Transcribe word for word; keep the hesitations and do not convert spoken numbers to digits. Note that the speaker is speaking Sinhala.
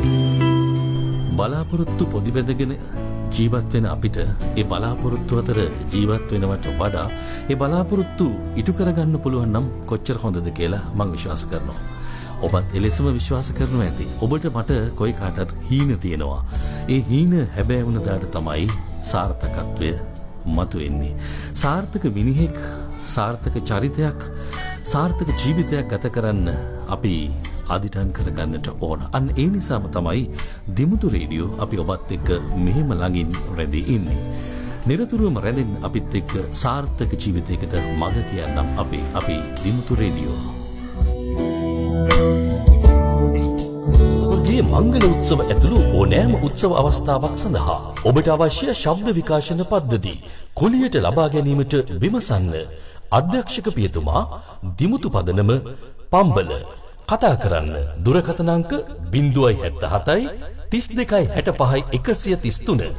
බලාපොරොත්තු පොදි බැඳගෙන ජීවත් වෙන අපිට ඒ බලාපොරොත්තු අතර ජීවත් වෙනවට වඩා ඒ බලාපොරොත්තු ඉටු කරගන්න පුළුවන් නම් කොච්චර හොඳද කියලා මම විශ්වාස කරනවා. ඔබත් එලෙසම විශ්වාස කරනවා ඇති. ඔබට මට කොයි කාටත් හීන තියෙනවා. ඒ හීන හැබෑ වුණ දාට තමයි සාර්ථකත්වය මතුවෙන්නේ. සාර්ථක මිනිහෙක්, සාර්ථක චරිතයක්, සාර්ථක ජීවිතයක් ගත කරන්න අපි අදිටන් කරගන්නට ඕන. අන්න ඒ නිසාම තමයි දිමුතු රේඩියෝ අපි ඔබත් එක්ක මෙහෙම ළඟින් රැඳී ඉන්නේ. නිරතුරුවම රැඳෙන්න අපිත් එක්ක සාර්ථක ජීවිතයකට මඟ කියන්නම් අපේ අපේ දිමුතු රේඩියෝ. ඔබගේ මංගල උත්සව ඇතුළු ඕනෑම උත්සව අවස්ථාවක් සඳහා ඔබට අවශ්‍ය ශබ්ද විකාශන පද්ධති කුලියට ලබා ගැනීමට විමසන්න. අධ්‍යක්ෂක පියතුමා දිමුතු පදනම පම්බල. කතා කරන්න දුරකථන අංක ज़ीरो सात सात තිස් දෙකයි හැට පහයි එකසිය තිස් තුන.